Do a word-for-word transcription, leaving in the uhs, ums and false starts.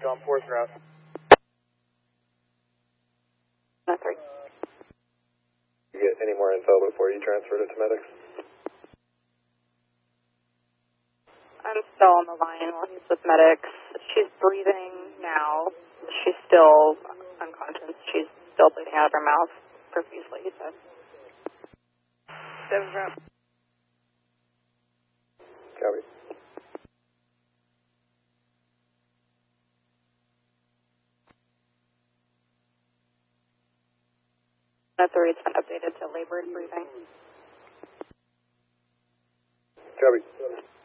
on fourth route. That's three. You get any more info before you transfer to medics? I'm still on the line while he's with medics. She's breathing now. She's still unconscious. She's still bleeding out of her mouth profusely, he said. Seventh route. Copy. That's where it's been updated to labored breathing. Copy.